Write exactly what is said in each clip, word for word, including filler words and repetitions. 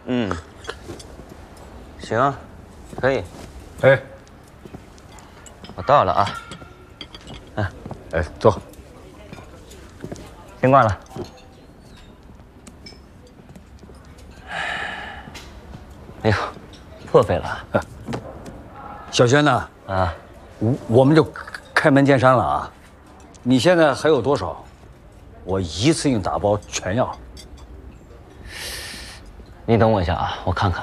嗯，行啊，可以。 哎， 我到了啊。嗯， 哎，坐。 先挂了。哎呦，破费了。 小轩呢？啊，我我们就开门见山了啊！你现在还有多少？我一次性打包全要。 你等我一下啊，我看看。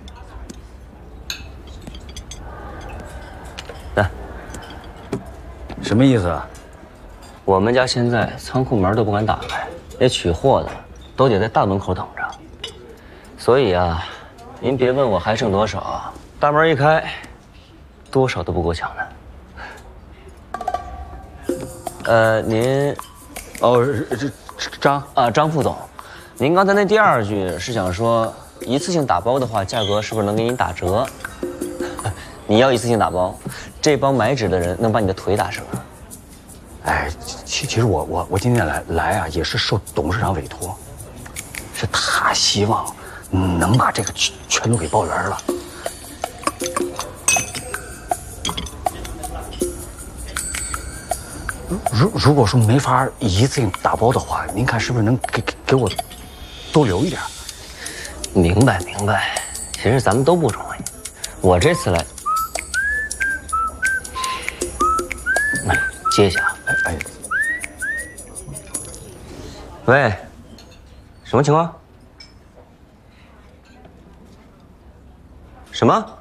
来， 什么意思啊？ 我们家现在仓库门都不敢打开，连取货的都得在大门口等着。所以啊，您别问我还剩多少，大门一开，多少都不够抢的。呃，您， 哦，这张啊，张副总，您刚才那第二句是想说一次性打包的话，价格是不是能给您打折？你要一次性打包，这帮买纸的人能把你的腿打折。 哎，其其实我我我今天来来啊，也是受董事长委托，是他希望能把这个全全都给包圆了。如如果说没法一次性打包的话，您看是不是能给给给我多留一点？ 明白明白，其实咱们都不容易。我这次来，来接一下啊。哎哎，喂，什么情况？什么？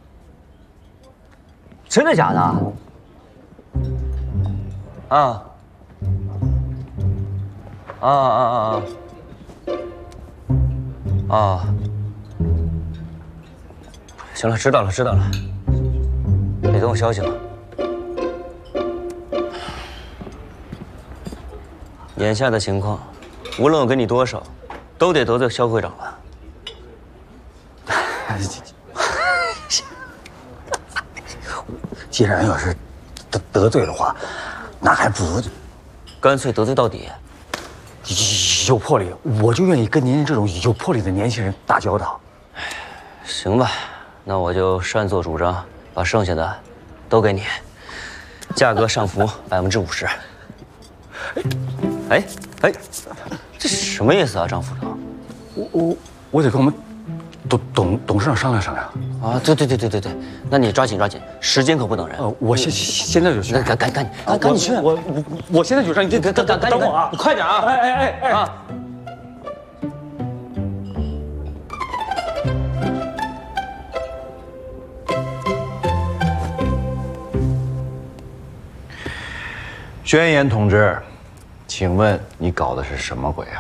真的假的？啊！啊啊啊啊！啊！行了，知道了，知道了。你等我消息了。眼下的情况，无论我给你多少，都得得罪肖会长了。 既然要是得得罪的话，那还不如干脆得罪到底。 有魄力，我就愿意跟您这种有魄力的年轻人打交道。 行吧，那我就擅作主张，把剩下的都给你，价格上浮百分之五十。哎哎，这什么意思啊，张副总？ 我我我得跟我们董董董事长商量商量。 啊，对对对对对对，那你抓紧抓紧，时间可不等人。 呃，我现现在就去， 赶赶赶赶赶赶紧去！ 我我我现在就让你等等等我啊！ 你快点啊！ 哎哎哎哎啊！ 宣言同志，请问你搞的是什么鬼啊？